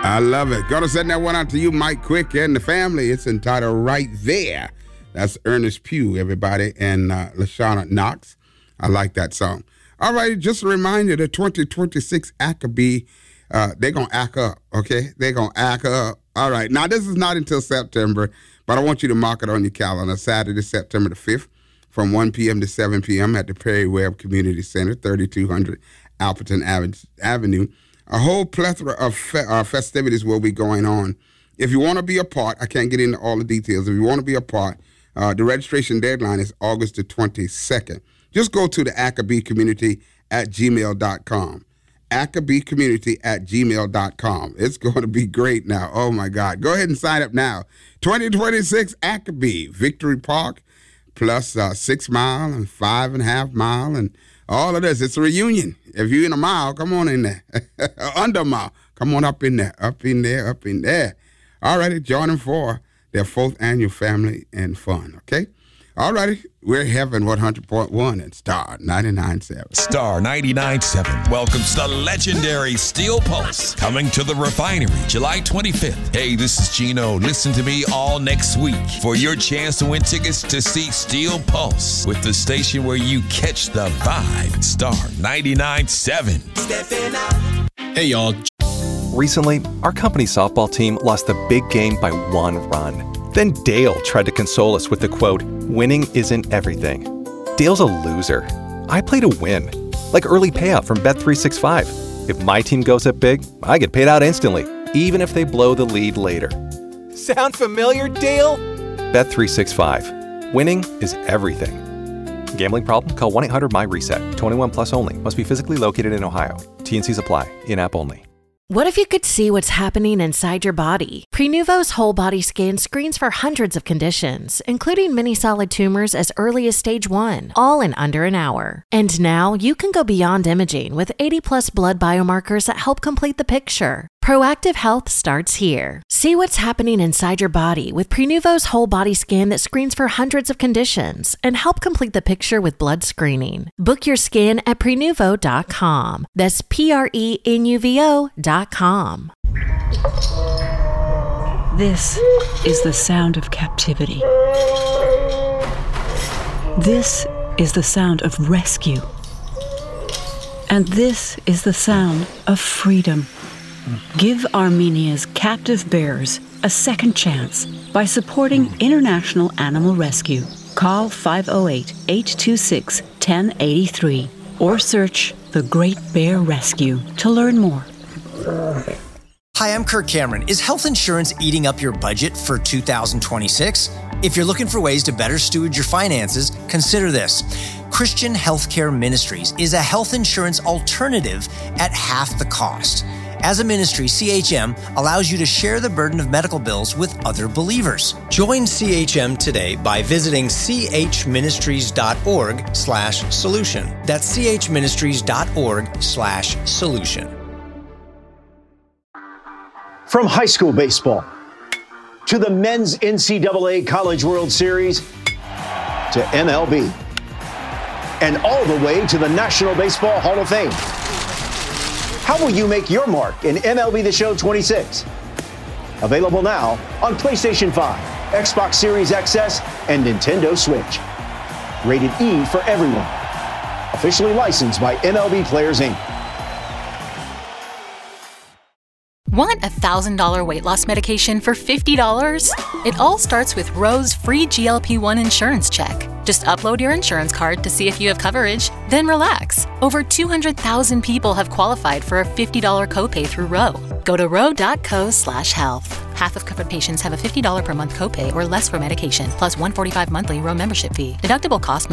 I love it. Going to send that one out to you, Mike Quick, and the family. It's entitled Right There. That's Ernest Pugh, everybody, and Lashana Knox. I like that song. All right, just a reminder, the 2026 Academy, they're going to act up, okay? They're going to act up. All right, now this is not until September, but I want you to mark it on your calendar. Saturday, September the 5th, from 1 p.m. to 7 p.m. at the Perry Webb Community Center, 3200 Alperton Avenue. A whole plethora of festivities will be going on. If you want to be a part, I can't get into all the details. If you want to be a part, the registration deadline is August the 22nd. Just go to the acabecommunity@gmail.com. acabecommunity@gmail.com. It's going to be great now. Oh, my God. Go ahead and sign up now. 2026 Academy, Victory Park, plus 6 mile and 5.5 mile and all of this. It's a reunion. If you're in a mile, come on in there. Under a mile, come on up in there, up in there, up in there. All righty, join them for their 4th annual family and fun, okay? All righty, we're Heaven 100.1 and Star 99.7. Star 99.7 welcomes the legendary Steel Pulse coming to the Refinery July 25th. Hey, this is Gino. Listen to me all next week for your chance to win tickets to see Steel Pulse with the station where you catch the vibe. Star 99.7. Hey, y'all. Recently, our company's softball team lost the big game by 1 run. Then Dale tried to console us with the quote, "Winning isn't everything." Dale's a loser. I play to win, like early payout from Bet365. If my team goes up big, I get paid out instantly, even if they blow the lead later. Sound familiar, Dale? Bet365. Winning is everything. Gambling problem? Call 1-800-MY-RESET. 21 plus only. Must be physically located in Ohio. T&Cs apply. In-app only. What if you could see what's happening inside your body? Prenuvo's whole body scan screens for hundreds of conditions, including many solid tumors as early as stage 1, all in under an hour. And now you can go beyond imaging with 80+ blood biomarkers that help complete the picture. Proactive health starts here. See what's happening inside your body with Prenuvo's whole body scan that screens for hundreds of conditions and help complete the picture with blood screening. Book your scan at Prenuvo.com. That's Prenuvo.com. This is the sound of captivity. This is the sound of rescue. And this is the sound of freedom. Give Armenia's captive bears a second chance by supporting International Animal Rescue. Call 508-826-1083 or search The Great Bear Rescue to learn more. Hi, I'm Kirk Cameron. Is health insurance eating up your budget for 2026? If you're looking for ways to better steward your finances, consider this. Christian Healthcare Ministries is a health insurance alternative at half the cost. As a ministry, CHM allows you to share the burden of medical bills with other believers. Join CHM today by visiting chministries.org/solution. That's chministries.org/solution. From high school baseball to the men's NCAA College World Series to MLB and all the way to the National Baseball Hall of Fame. How will you make your mark in MLB The Show 26? Available now on PlayStation 5, Xbox Series XS, and Nintendo Switch. Rated E for everyone. Officially licensed by MLB Players, Inc. Want a $1,000 weight loss medication for $50? It all starts with Roe's free GLP-1 insurance check. Just upload your insurance card to see if you have coverage, then relax. Over 200,000 people have qualified for a $50 copay through Roe. Go to roe.co/health. Half of covered patients have a $50 per month copay or less for medication, plus $145 monthly Roe membership fee. Deductible cost